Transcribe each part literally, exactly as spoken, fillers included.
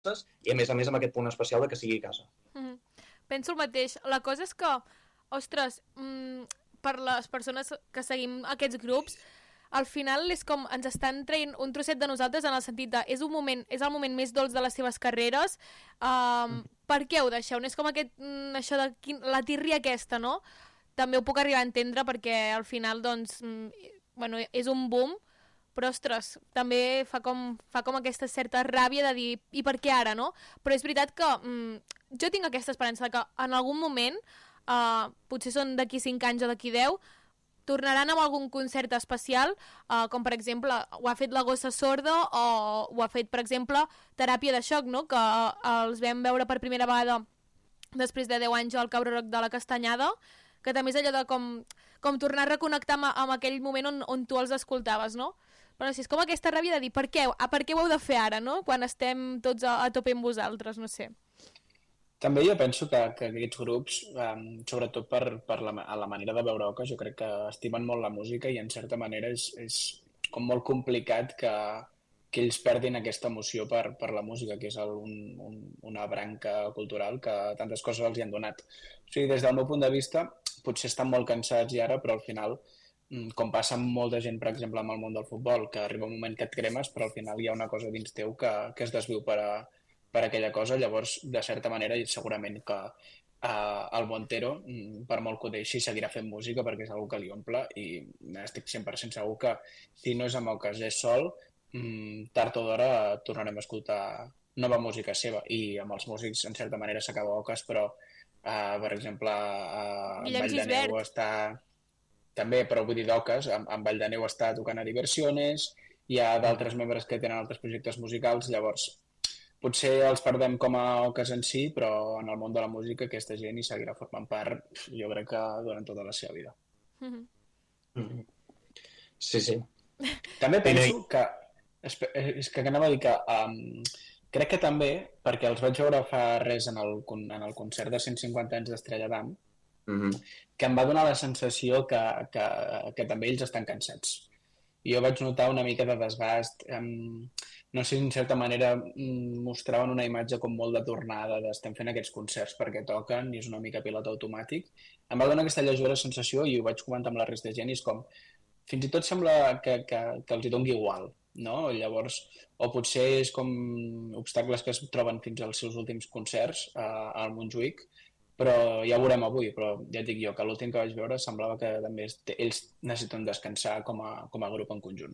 i a més a més amb aquest punt especial de que sigui a casa. Mm-hmm. Penso el mateix. La cosa és que, ostres, mm, per les persones que seguim aquests grups, al final és com ens estan traient un trosset de nosaltres en el sentit de és, un moment, és el moment més dolç de les seves carreres, um, mm. per què ho deixeu? No és com aquest, mm, això de quin, la tírria aquesta, no? També ho puc arribar a entendre perquè al final, doncs, mm, bueno, és un boom, però, ostres, també fa com, fa com aquesta certa ràbia de dir i per què ara, no? Però és veritat que mm, jo tinc aquesta esperança de que en algun moment, uh, potser són d'aquí cinc anys o d'aquí deu, tornaran amb algun concert especial, uh, com per exemple ho ha fet la Gossa Sorda o ho ha fet, per exemple, Teràpia de Xoc, no? Que uh, els vam veure per primera vegada després de deu anys al Cabró Rock de la Castanyada, que també és allò de com, com tornar a reconnectar amb, amb aquell moment on, on tu els escoltaves, no? Però no sé, és com aquesta ràbia de dir per què, ah, per què ho heu de fer ara, no? Quan estem tots a, a tope amb vosaltres, no sé. També jo penso que, que aquests grups, um, sobretot per, per la, la manera de veure Oca, jo crec que estimen molt la música i en certa manera és, és com molt complicat que, que ells perdin aquesta emoció per, per la música, que és el, un, un, una branca cultural que tantes coses els hi han donat. O sigui, des del meu punt de vista, potser estan molt cansats i ara, però al final, com passa amb molta gent, per exemple, amb el món del futbol, que arriba un moment que et cremes, però al final hi ha una cosa dins teu que, que es desviu per a per aquella cosa, llavors, de certa manera, segurament que uh, el Montero, per molt que ho deixi, seguirà fent música perquè és una que li omple i estic cent per cent segur que si no és amb Ocas, és sol, um, tard o d'hora tornarem a escoltar nova música seva i amb els músics, en certa manera, s'acaba Ocas, però, uh, per exemple, uh, en Vall de Neu està... També, però vull dir d'Ocas, en, en Vall de Neu està tocant a Diversiones, hi ha d'altres membres que tenen altres projectes musicals, llavors potser els perdem com a Ocas en si, però en el món de la música aquesta gent hi seguirà formant part, jo crec que durant tota la seva vida. Mm-hmm. Mm-hmm. Sí, sí. També penso que... És que anava a dir que... Um, crec que també, perquè els vaig veure fa res en el, en el concert de cent cinquanta anys d'Estrella d'Am, mm-hmm. que em va donar la sensació que, que, que també ells estan cansats. I jo vaig notar una mica de desgast... Um, no sé si en certa manera mostraven una imatge com molt de tornada, d'estem fent aquests concerts perquè toquen i és una mica pilot automàtic. Em va donar aquesta lleugera sensació i ho vaig comentar amb la resta de gent i és com, fins i tot sembla que, que, que els hi doni igual, no? Llavors, o potser és com obstacles que es troben fins als seus últims concerts eh, al Montjuïc, però ja ho veurem avui, però ja et dic jo que l'últim que vaig veure semblava que també ells necessiten descansar com a, com a grup en conjunt.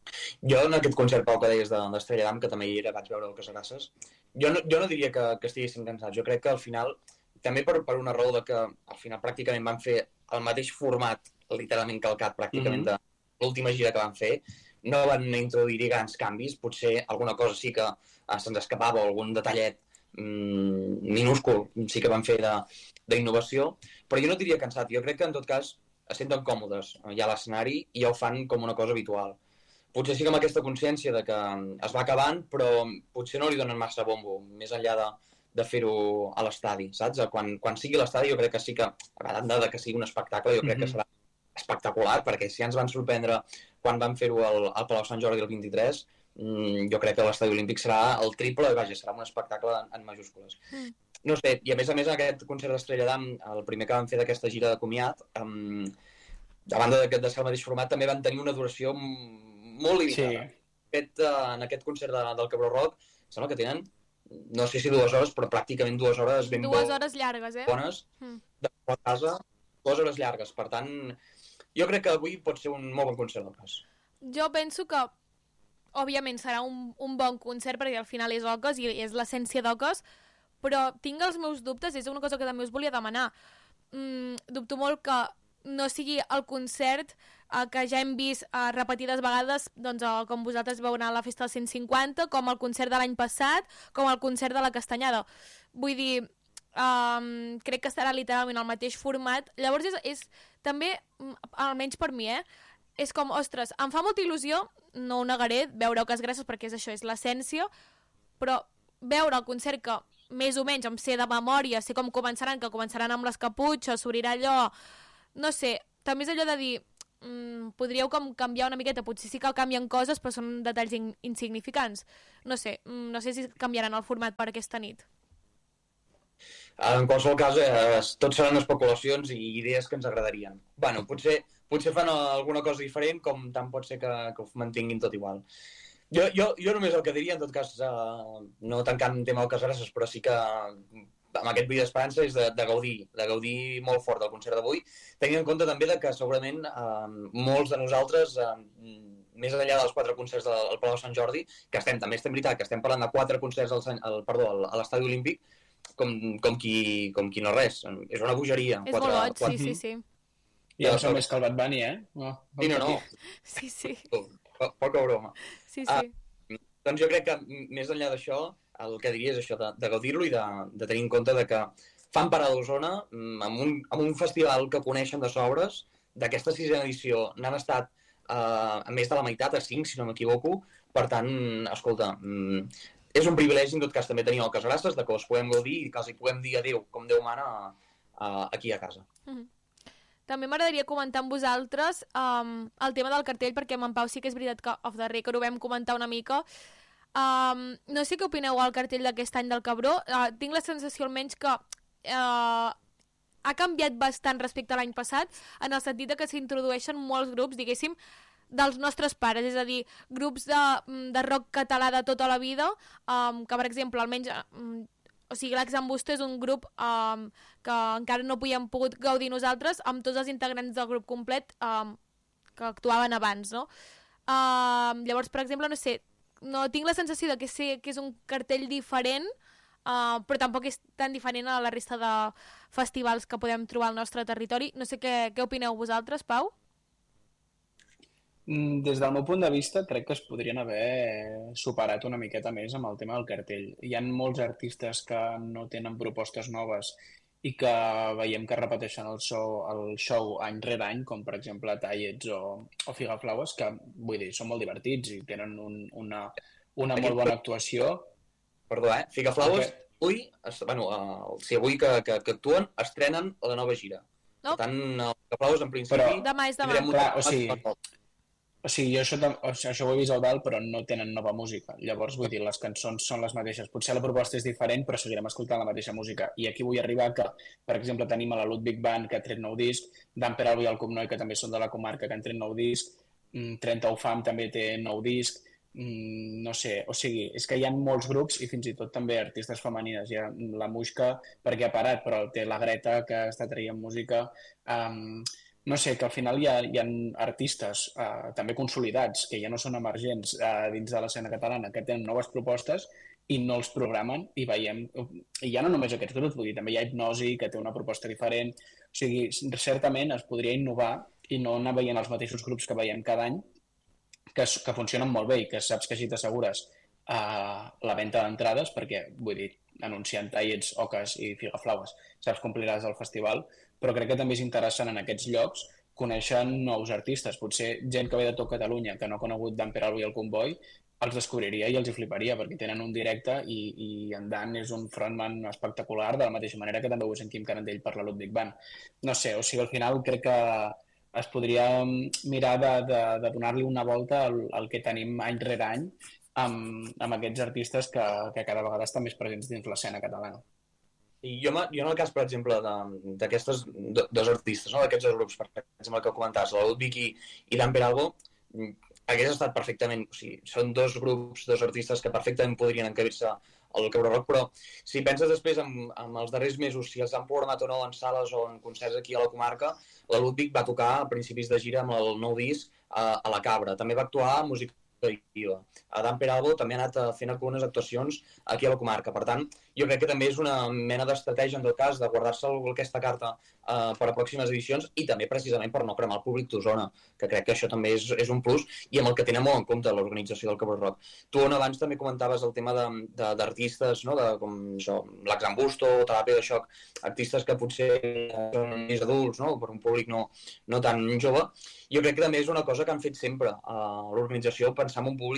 Jo en aquest concert Pau que deies d'Estrella d'Am, que també hi era, vaig veure el Casagrasses, jo no, jo no diria que, que estiguessin cansats, jo crec que al final, també per, per una raó de que al final pràcticament van fer el mateix format, literalment calcat pràcticament mm-hmm. de l'última gira que van fer, no van introduir grans canvis, potser alguna cosa sí que eh, se'ns escapava o algun detallet mm, minúscul sí que van fer d'innovació, però jo no diria cansat, jo crec que en tot cas es senten còmodes ja a l'escenari i ja ho fan com una cosa habitual. Potser sí que amb aquesta consciència de que es va acabant, però potser no li donen massa bombo, més enllà de, de fer-ho a l'estadi, saps? Quan, quan sigui l'estadi jo crec que sí que, a banda de que sigui un espectacle, jo crec mm-hmm. que serà espectacular, perquè si ja ens van sorprendre quan van fer-ho al, al Palau Sant Jordi el vint-i-tres, mmm, jo crec que l'estadi olímpic serà el triple, i vaja, serà un espectacle en, en majúscules. Mm. No sé, i a més a més aquest concert d'Estrella d'Am, el primer que van fer d'aquesta gira de comiat, um, a banda de, de ser el mateix format, també van tenir una duració molt limitada. Sí. Fet, uh, en aquest concert de, del Cabró Rock, sembla que tenen, no sé si dues hores, però pràcticament dues hores ben dues hores llargues, eh? bones, mm. de la casa, dues hores llargues. Per tant, jo crec que avui pot ser un molt bon concert del cas. Jo penso que, òbviament, serà un, un bon concert, perquè al final és Ocas i és l'essència d'Ocas, però tinc els meus dubtes, és una cosa que també us volia demanar. Mm, dubto molt que no sigui el concert eh, que ja hem vist eh, repetides vegades, doncs, eh, com vosaltres veu anar a la festa del cent cinquanta, com el concert de l'any passat, com el concert de la Castanyada. Vull dir, um, crec que estarà literalment el mateix format. Llavors és, és també, almenys per mi, eh, és com, ostres, em fa molta il·lusió, no ho negaré, veure Ocas Grasses perquè és això, és l'essència, però veure el concert que més o menys em sé de memòria, sé com començaran, que començaran amb les caputxes, s'obrirà allò... No sé, també és allò de dir, mm, podríeu com canviar una miqueta, potser sí que canvien coses, però són detalls in insignificants. No sé, mm, no sé si canviaran el format per aquesta nit. En qualsevol cas, eh, tot seran especulacions i idees que ens agradarien. Bueno, potser, potser fan alguna cosa diferent, com tant pot ser que, que ho mantinguin tot igual. Jo, jo, jo només el que diria, en tot cas, eh, no tancant un tema al Casgrasses, però sí que amb aquest vídeo d'esperança és de, de gaudir, de gaudir molt fort del concert d'avui, tenint en compte també de que segurament eh, molts de nosaltres, eh, més enllà dels quatre concerts del Palau de Sant Jordi, que estem, també estem veritat, que estem parlant de quatre concerts al, al, perdó, a l'Estadi Olímpic, com, com, qui, com qui no res. És una bogeria. És quatre, molt boig, sí, sí, sí. I ara som més que el Bad Bunny, eh? Oh, sí, no, no. Sí, sí. Po poca broma. Sí, sí. Ah, doncs jo crec que més enllà d'això, el que diria és això, de, de gaudir-lo i de, de tenir en compte de que fan parar a Osona amb un, amb un festival que coneixen de sobres. D'aquesta sisena edició n'han estat eh, a més de la meitat, a cinc, si no m'equivoco. Per tant, escolta, és un privilegi, en tot cas, també tenir el Casgrasses, de que els podem gaudir i que els hi podem dir adéu, com Déu mana, a, a, aquí a casa. Mm-hmm. També m'agradaria comentar amb vosaltres um, el tema del cartell, perquè amb en Pau sí que és veritat que off the record ho vam comentar una mica. Um, no sé què opineu al cartell d'aquest any del Cabró. Uh, tinc la sensació almenys que uh, ha canviat bastant respecte a l'any passat, en el sentit de que s'introdueixen molts grups, diguéssim, dels nostres pares, és a dir, grups de, de rock català de tota la vida, um, que per exemple, almenys... Um, o sigui, l'Exambusto és un grup um, que encara no havíem pogut gaudir nosaltres, amb tots els integrants del grup complet um, que actuaven abans, no? Um, llavors, per exemple, no sé, no tinc la sensació de que, sé, que és un cartell diferent, uh, però tampoc és tan diferent a la resta de festivals que podem trobar al nostre territori. No sé què, què opineu vosaltres, Pau? Des del meu punt de vista, crec que es podrien haver superat una miqueta més amb el tema del cartell. Hi ha molts artistes que no tenen propostes noves i que veiem que repeteixen el show, el show any rere any, com per exemple Tallets o, o Figaflaues, que vull dir, són molt divertits i tenen un, una, una molt bona actuació. Perdó, eh? Figaflaues, okay. Avui, bueno, uh, si avui que, que, que actuen, estrenen la nova gira. No. Per tant, Figaflaues, en principi... Però, demà és demà. Clar, o sigui... O sigui, jo això, això ho he vist al dalt, però no tenen nova música. Llavors, vull dir, les cançons són les mateixes. Potser la proposta és diferent, però seguirem escoltant la mateixa música. I aquí vull arribar que, per exemple, tenim a la Ludwig Band, que ha tret nou disc, Dan Peralbo i el Comnoi, que també són de la comarca, que han tret nou disc, trenta U Fam també té nou disc, no sé, o sigui, és que hi ha molts grups i fins i tot també artistes femenines. Hi ha la Muixca, perquè ha parat, però té la Greta, que està traient música... Um, No sé, que al final hi ha, hi ha artistes eh, també consolidats, que ja no són emergents eh, dins de l'escena catalana, que tenen noves propostes i no els programen i veiem... I ja no només aquests grups, vull dir, també hi ha Hipnosi, que té una proposta diferent. O sigui, certament es podria innovar i no anar veient els mateixos grups que veiem cada any, que, que funcionen molt bé i que saps que així t'assegures eh, la venda d'entrades, perquè, vull dir, anunciant Tallets, Oques i Figaflaues, saps que ompliràs el festival, però crec que també és interessant en aquests llocs conèixer nous artistes. Potser gent que ve de tot Catalunya, que no ha conegut Dan Peralbo i el Comboi, els descobriria i els hi fliparia, perquè tenen un directe i, i en Dan és un frontman espectacular, de la mateixa manera que també ho és en Quim Canadell per la Ludwig Band. No sé, o sigui, al final crec que es podria mirar de, de, de donar-li una volta al, al que tenim any rere any amb, amb aquests artistes que, que cada vegada estan més presents dins l'escena catalana. I jo, jo en el cas, per exemple, d'aquestes dos artistes, no? D'aquests dos grups, per exemple, que comentaves, la Ludwig i, i Dan Peralbo, hagués estat perfectament... O sigui, són dos grups, dos artistes que perfectament podrien encabir-se al Cabró Rock, però si penses després en, en els darrers mesos, si els han programat o no en sales o en concerts aquí a la comarca, la Ludwig va tocar a principis de gira amb el nou disc a, a la Cabra. També va actuar a música directiva. A Dan Peralbo també ha anat fent algunes actuacions aquí a la comarca. Per tant, jo crec que també és una mena d'estratègia, en tot cas, de guardar-se aquesta carta eh, per a pròximes edicions i també precisament per no cremar el públic d'Osona, que crec que això també és, és un plus i amb el que tenen molt en compte l'organització del Cabró Rock. Tu on abans també comentaves el tema d'artistes, no? De, com això, l'Exambusto, Teràpia de Xoc, artistes que potser són més adults, no? Per un públic no, no tan jove. Jo crec que també és una cosa que han fet sempre a l'organització, pensar en un públic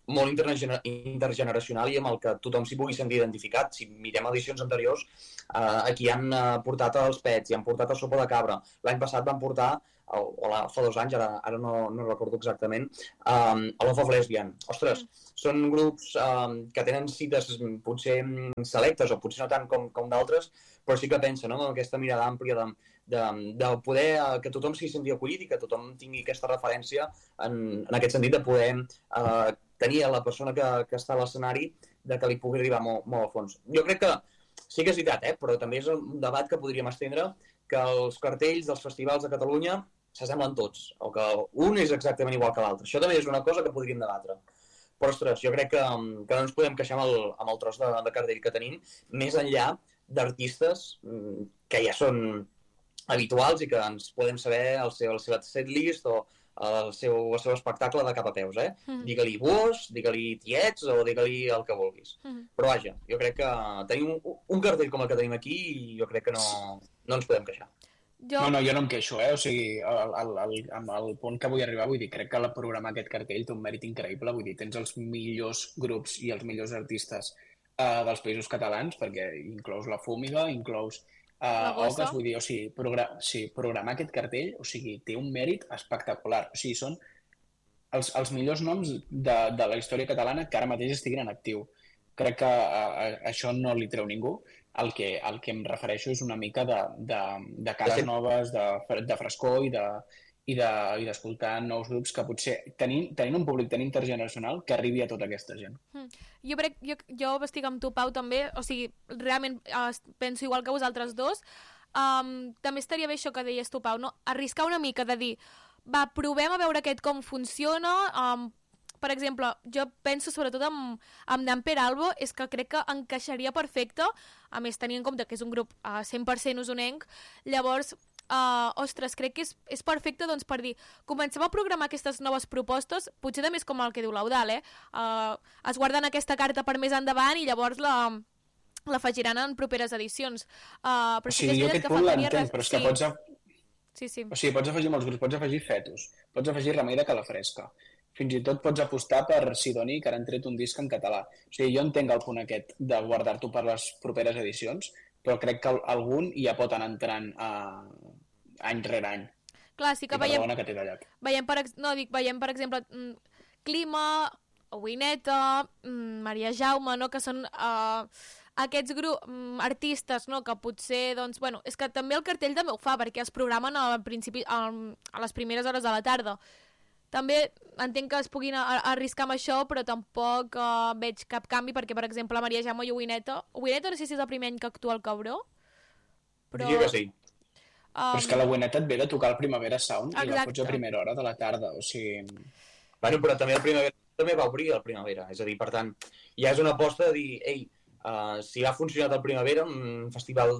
molt intergener intergeneracional i amb el que tothom s'hi pugui sentir identificat. Si mirem edicions anteriors, eh, aquí han eh, portat els Pets i han portat el Sopa de Cabra. L'any passat van portar, o, o la, fa dos anys, ara, ara no, no recordo exactament, um, a Love of Lesbian. Ostres, mm. són grups um, que tenen cites potser selectes o potser no tant com, com d'altres, però sí que pensen, no?, amb aquesta mirada àmplia de, de, de poder uh, que tothom s'hi senti acollit i que tothom tingui aquesta referència en, en aquest sentit de poder uh, tenir a la persona que, que està a l'escenari de que li pugui arribar molt, molt a fons. Jo crec que sí que és veritat, eh? Però també és un debat que podríem estendre, que els cartells dels festivals de Catalunya s'assemblen tots, o que un és exactament igual que l'altre. Això també és una cosa que podríem debatre. Però, ostres, jo crec que, que no ens podem queixar amb el, amb el tros de, de cartell que tenim, més enllà d'artistes que ja són habituals i que ens podem saber el seu, el seu setlist o el seu, el seu espectacle de cap a peus, eh? Mm. Digue-li Buos, digue-li Tiets o digue-li el que vulguis. Mm. Però vaja, jo crec que tenim un, un cartell com el que tenim aquí i jo crec que no, no ens podem queixar. Jo... No, no, jo no em queixo, eh? O sigui, el, el, el, amb el punt que vull arribar, vull dir, crec que la programar aquest cartell té un mèrit increïble, vull dir, tens els millors grups i els millors artistes eh, dels països catalans, perquè inclous la Fúmiga, inclous Uh, Oques, vull dir, o sigui, progra sí, programar aquest cartell, o sigui, té un mèrit espectacular. O sigui, són els, els millors noms de, de la història catalana que ara mateix estiguin en actiu. Crec que uh, això no li treu ningú. El que, el que em refereixo és una mica de, de, de cares sí. noves, de, de frescor i de i d'escoltar de, nous grups que potser tenint, tenint un públic tan intergeneracional que arribi a tota aquesta gent. Mm. Jo, crec, jo, jo estic amb tu, Pau, també, o sigui, realment eh, penso igual que vosaltres dos. Um, també estaria bé això que deies tu, Pau, no? Arriscar una mica de dir, va, provem a veure aquest com funciona. Um, per exemple, jo penso sobretot amb, amb Namper Albo, és que crec que encaixaria perfecte, a més tenint en compte que és un grup uh, cent per cent usonenc, llavors Uh, ostres, crec que és, és perfecte doncs, per dir, comencem a programar aquestes noves propostes, potser també és com el que diu l'Eudal, eh? Uh, es guarden aquesta carta per més endavant i llavors la l'afegiran en properes edicions. Uh, però o sigui, sí jo aquest punt l'entenc, però és que sí. pots... A... Sí, sí. O sigui, pots afegir molts grups, pots afegir Fetus, pots afegir Remei de Calafresca, fins i tot pots apostar per Sidoni, que ara han tret un disc en català. O sigui, jo entenc el punt aquest de guardar-t'ho per les properes edicions, però crec que algun ja pot anar entrant uh, any rere any. Clar, sí que veiem... que t'he tallat. Veiem per, no, dic, veiem, per exemple, Clima, Wineta, Maria Jaume, no?, que són uh, aquests grups, um, artistes, no?, que potser, doncs, bueno, és que també el cartell també ho fa, perquè es programen al principi, a, a les primeres hores de la tarda. També entenc que es puguin arriscar amb això, però tampoc uh, veig cap canvi, perquè, per exemple, Maria Jaume i Wineta... Wineta no sé si és el primer any que actua al Cabró, però... Diria que sí. Um... Però és que la Wineta et ve de tocar el Primavera Sound. Exacte. I la fots a primera hora de la tarda, o sigui... Bueno, però també el Primavera també va obrir el Primavera, és a dir, per tant, ja és una aposta de dir, ei, uh, si ha funcionat el Primavera, un festival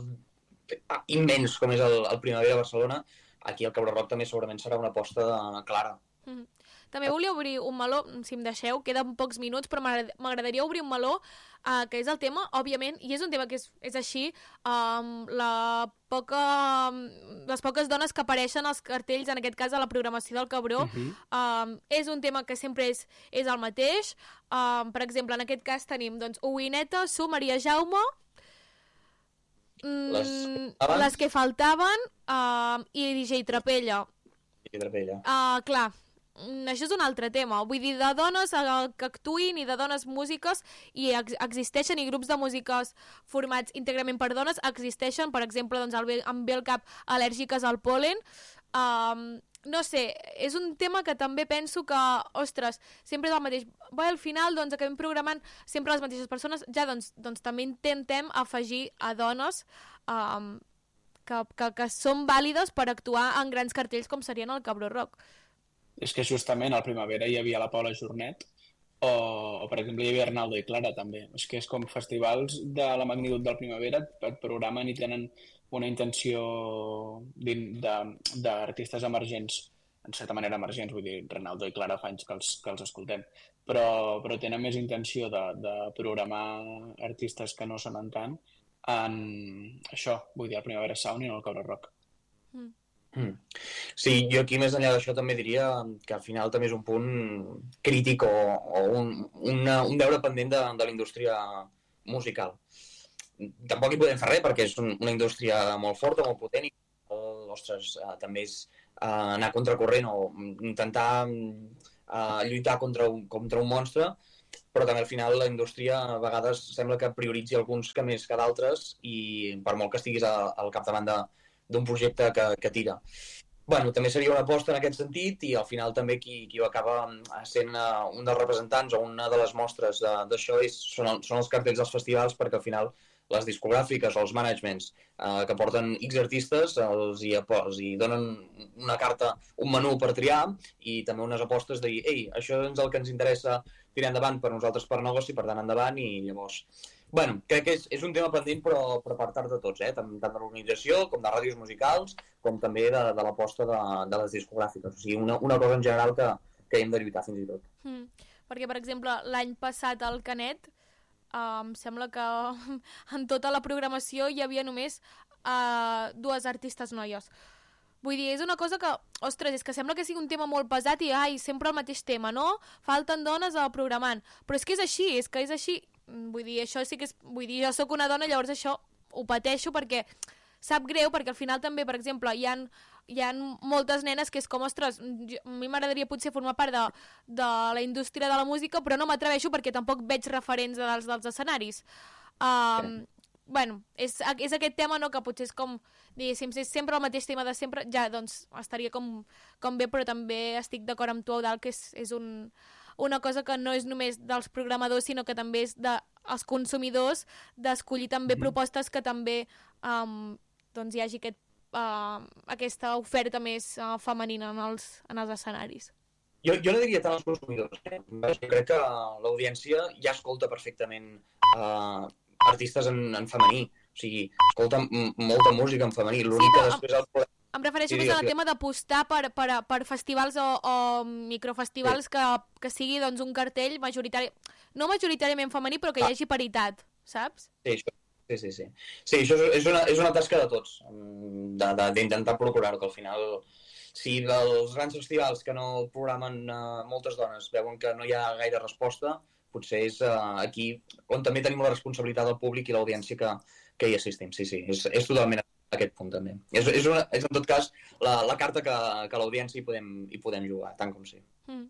immens com és el, el Primavera a Barcelona, aquí el Cabró Rock també segurament serà una aposta clara. Mm-hmm. També volia obrir un meló, si em deixeu, queden pocs minuts, però m'agradaria obrir un meló, uh, que és el tema, òbviament, i és un tema que és, és així, um, la poca, les poques dones que apareixen als cartells, en aquest cas a la programació del Cabró, uh-huh. um, és un tema que sempre és, és el mateix. Um, per exemple, en aquest cas tenim doncs, Uineta, Su, Maria Jaume, mm, les, les que faltaven, uh, i D J Trapella. D J Trapella. Uh, clar, això és un altre tema, vull dir, de dones que actuïn i de dones músiques i ex existeixen, i grups de músiques formats íntegrament per dones existeixen, per exemple, doncs, el, em ve el cap Al·lèrgiques al pol·len. Um, no sé, és un tema que també penso que, ostres, sempre és el mateix. Bé, al final, doncs, acabem programant sempre les mateixes persones, ja, doncs, doncs també intentem afegir a dones um, que, que, que són vàlides per actuar en grans cartells com serien el Cabró Rock. És que justament al Primavera hi havia la Paula Jornet o, o per exemple, hi havia Arnaldo i Clara també. És que és com festivals de la magnitud del Primavera et programen i tenen una intenció d'artistes emergents, en certa manera emergents, vull dir, Arnaldo i Clara fa anys que els, que els escoltem, però, però tenen més intenció de, de programar artistes que no sonen tant en això, vull dir, el Primavera Sound i no el Cabró Rock. Mm. Mm. Sí, jo aquí més enllà d'això també diria que al final també és un punt crític o, o un, una, un deure pendent de, de la indústria musical. Tampoc hi podem fer res perquè és un, una indústria molt forta, molt potent i el, ostres, eh, també és eh, anar contracorrent o intentar eh, lluitar contra un, contra un monstre, però també al final la indústria a vegades sembla que prioritzi alguns que més que d'altres i per molt que estiguis a, al capdavant de d'un projecte que, que tira. Bueno, també seria una aposta en aquest sentit i al final també qui, qui ho acaba sent uh, un dels representants o una de les mostres d'això uh, són, el, són els cartells dels festivals perquè al final les discogràfiques o els managements uh, que porten X artistes els hi, els hi donen una carta, un menú per triar i també unes apostes de dir, ei, això és el que ens interessa tirar endavant per nosaltres per negoci, per tant endavant i llavors bueno, crec que és, és un tema pendent però, però per part de tots, eh? tant, tant de l'organització com de ràdios musicals com també de, de l'aposta de, de les discogràfiques. O sigui, una, una cosa en general que, que hem de lluitar fins i tot. Mm. Perquè, per exemple, l'any passat al Canet uh, em sembla que en tota la programació hi havia només uh, dues artistes noies. Vull dir, és una cosa que, ostres, és que sembla que sigui un tema molt pesat i, ai, sempre el mateix tema, no? Falten dones al programant. Però és que és així, és que és així. Vull dir, això sí que és... Vull dir, jo sóc una dona, llavors això ho pateixo perquè sap greu, perquè al final també, per exemple, hi ha, hi ha moltes nenes que és com, ostres, jo, a mi m'agradaria potser formar part de, de la indústria de la música, però no m'atreveixo perquè tampoc veig referents dels, dels escenaris. Um, bueno, és, és aquest tema, no?, que potser és com, diguéssim, si és sempre el mateix tema de sempre, ja, doncs, estaria com, com bé, però també estic d'acord amb tu, Eudald, que és, és un... una cosa que no és només dels programadors, sinó que també és dels consumidors, d'escollir també mm-hmm. propostes que també um, doncs hi hagi aquest, uh, aquesta oferta més uh, femenina en els, en els escenaris. Jo, jo no diria tant als consumidors. Eh? Jo crec que l'audiència ja escolta perfectament uh, artistes en, en femení. O sigui, escolta molta música en femení. L'únic sí, que després... El... Em refereixo sí, més a la tema d'apostar per, per, per festivals o, o microfestivals sí. que, que sigui doncs, un cartell majoritari... no majoritàriament femení, però que hi hagi paritat, saps? Sí, això, sí, sí. Sí, sí això és una, és una tasca de tots, d'intentar procurar-ho, que al final... Si dels grans festivals que no programen uh, moltes dones veuen que no hi ha gaire resposta, potser és uh, aquí on també tenim la responsabilitat del públic i l'audiència que, que hi assistim. Sí, sí, és, és totalment aquest punt també. És, és, una, és en tot cas la, la carta que, que l'audiència hi podem, hi podem jugar, tant com sí. Mm.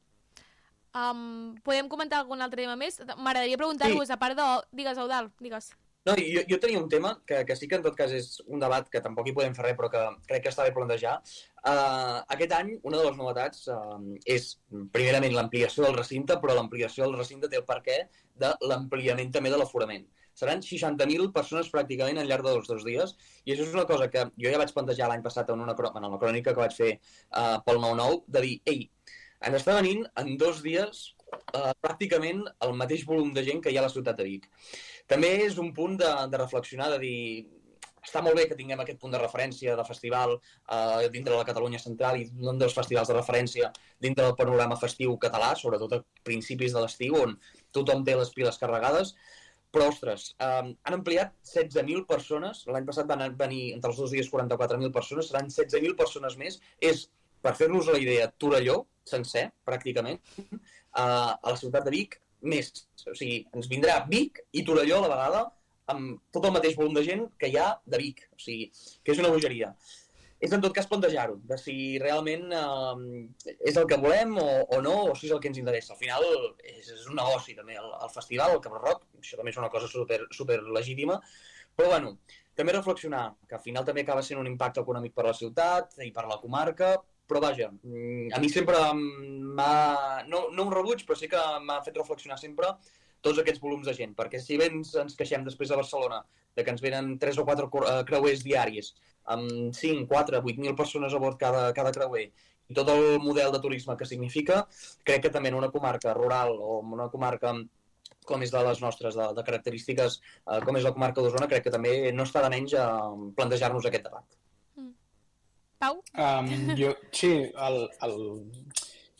Um, podem comentar algun altre tema més? M'agradaria preguntar-vos, sí. a part de... Digues, Eudald, digues. No, jo, jo tenia un tema que, que sí que en tot cas és un debat que tampoc hi podem fer res, però que crec que està bé plantejar. Uh, aquest any, una de les novetats uh, és, primerament, l'ampliació del recinte, però l'ampliació del recinte té el perquè de l'ampliament també de l'aforament. Seran seixanta mil persones pràcticament al llarg dels dos dies, i això és una cosa que jo ja vaig plantejar l'any passat en una, en una crònica que vaig fer uh, pel nou nou, de dir, ei, ens està venint en dos dies uh, pràcticament el mateix volum de gent que hi ha a la ciutat de Vic. També és un punt de, de reflexionar, de dir, està molt bé que tinguem aquest punt de referència de festival uh, dintre de la Catalunya central i un dels festivals de referència dintre del panorama festiu català, sobretot a principis de l'estiu, on tothom té les piles carregades. Però, ostres, um, han ampliat setze mil persones, l'any passat van venir entre els dos dies quaranta-quatre mil persones, seran setze mil persones més, és, per fer-nos la idea, Torelló, sencer, pràcticament, uh, a la ciutat de Vic, més. O sigui, ens vindrà Vic i Torelló a la vegada, amb tot el mateix volum de gent que hi ha de Vic, o sigui, que és una bogeria. És en tot cas plantejar-ho, de si realment eh, és el que volem o, o no, o si és el que ens interessa. Al final és, és un negoci també, el, el festival, el Cabró Rock, això també és una cosa super, super legítima, però bueno, també reflexionar que al final també acaba sent un impacte econòmic per a la ciutat i per a la comarca, però vaja, a mi sempre m'ha, no, no un rebuig, però sí que m'ha fet reflexionar sempre tots aquests volums de gent, perquè si bé ens, ens queixem després a Barcelona de que ens venen tres o quatre creuers diaris amb cinc, quatre, vuit mil persones a bord cada, cada creuer i tot el model de turisme que significa, crec que també en una comarca rural o en una comarca com és de les nostres, de, de característiques eh, com és la comarca d'Osona, crec que també no està de menys a plantejar-nos aquest debat. Mm. Pau? Um, jo, sí, el, el...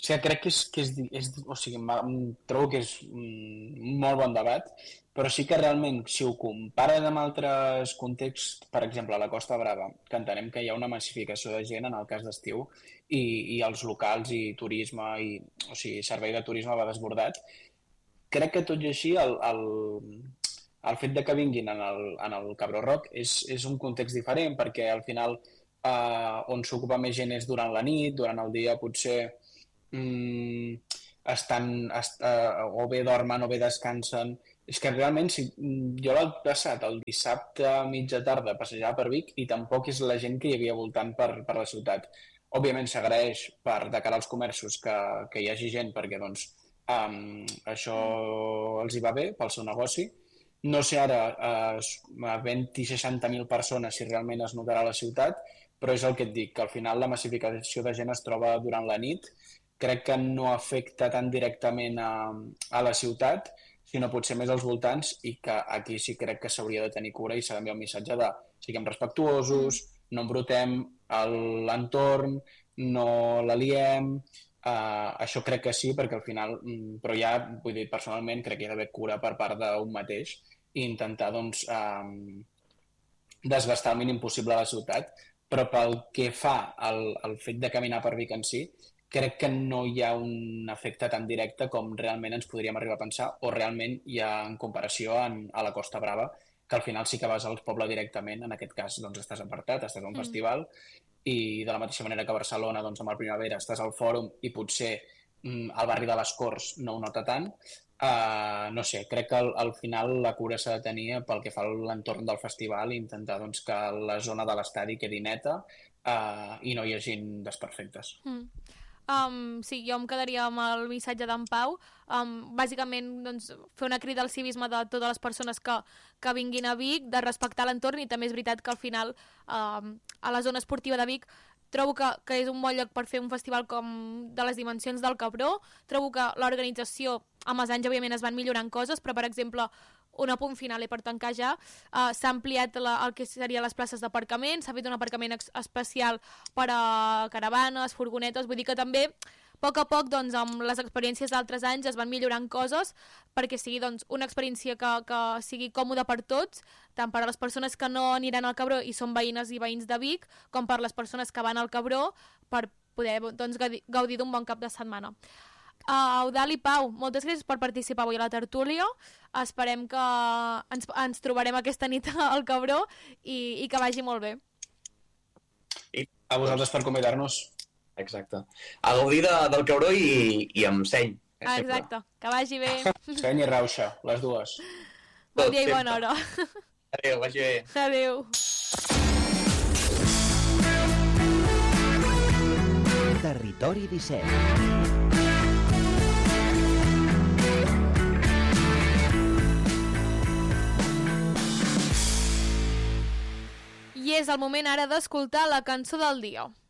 O sigui, crec que és, que és, és o sigui, trobo que és un molt bon debat, però sí que realment, si ho compares amb altres contexts, per exemple, a la Costa Brava, que entenem que hi ha una massificació de gent en el cas d'estiu, i, i els locals i turisme, i, o sigui, servei de turisme va desbordat, crec que tot i així el, el, el fet de que vinguin en el, en el Cabró Rock és, és un context diferent, perquè al final eh, on s'ocupa més gent és durant la nit, durant el dia potser Mm, estan, est, uh, o bé dormen o bé descansen. És que realment, si, jo l'he passat el dissabte a mitja tarda passejava per Vic i tampoc és la gent que hi havia voltant per, per la ciutat. Òbviament s'agraeix per de cara als comerços que, que hi hagi gent perquè doncs, um, això els hi va bé pel seu negoci. No sé ara uh, a vint i seixanta mil persones si realment es notarà a la ciutat, però és el que et dic, que al final la massificació de gent es troba durant la nit. Crec que no afecta tan directament a, a la ciutat, sinó potser més als voltants, i que aquí sí crec que s'hauria de tenir cura i s'ha d'enviar un missatge de siguem respectuosos, no embrutem l'entorn, no l'aliem, uh, això crec que sí, perquè al final, però ja, vull dir, personalment crec que hi ha d'haver cura per part d'un mateix i intentar, doncs, um, desgastar el mínim possible a la ciutat, però pel que fa al, al fet de caminar per Vic en si, crec que no hi ha un efecte tan directe com realment ens podríem arribar a pensar o realment hi ha en comparació en, a la Costa Brava, que al final sí que vas al poble directament, en aquest cas doncs estàs apartat, estàs a un mm. festival i de la mateixa manera que a Barcelona doncs amb el Primavera estàs al Fòrum i potser mm, al barri de les Corts no ho nota tant, uh, no sé, crec que al, al final la cura s'ha de tenir pel que fa a l'entorn del festival i intentar doncs, que la zona de l'estadi quedi neta uh, i no hi hagi desperfectes. Mm. Um, sí, jo em quedaria amb el missatge d'en Pau, um, bàsicament doncs, fer una crida al civisme de totes les persones que, que vinguin a Vic, de respectar l'entorn, i també és veritat que al final um, a la zona esportiva de Vic trobo que, que és un bon lloc per fer un festival com de les dimensions del Cabró. Trobo que l'organització amb els anys òbviament es van millorant coses, però per exemple un apunt final i per tancar ja, uh, s'ha ampliat la, el que serien les places d'aparcament, s'ha fet un aparcament especial per a caravanes, furgonetes, vull dir que també a poc a poc doncs, amb les experiències d'altres anys es van millorant coses perquè sigui doncs, una experiència que, que sigui còmoda per tots, tant per a les persones que no aniran al Cabró i són veïnes i veïns de Vic, com per les persones que van al Cabró per poder doncs, gaudir d'un bon cap de setmana. Uh, Eudald i Pau, moltes gràcies per participar avui a la tertúlia. Esperem que ens, ens trobarem aquesta nit al Cabró i, i que vagi molt bé. I a vosaltres per convidar-nos. Exacte. A gaudir de, del Cabró i, i amb seny. Ah, exacte, que vagi bé. Seny i rauxa, les dues. Bon dia i bona hora. Adéu, vagi bé. Adéu. Territori disset. I és el moment ara d'escoltar la cançó del dia.